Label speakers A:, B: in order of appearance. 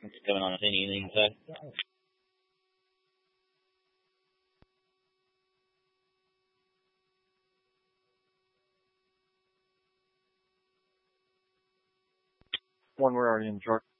A: What's going on with anything inside?
B: One, we're already in the truck.